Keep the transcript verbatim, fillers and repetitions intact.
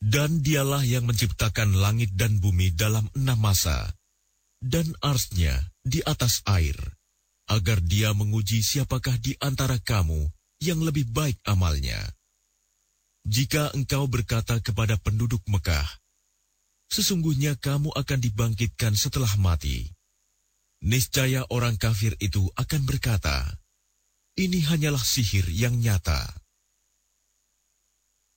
Dan dialah yang menciptakan langit dan bumi dalam enam masa, dan arsy-Nya di atas air, agar Dia menguji siapakah di antara kamu yang lebih baik amalnya. Jika engkau berkata kepada penduduk Mekah, sesungguhnya kamu akan dibangkitkan setelah mati, niscaya orang kafir itu akan berkata, ini hanyalah sihir yang nyata.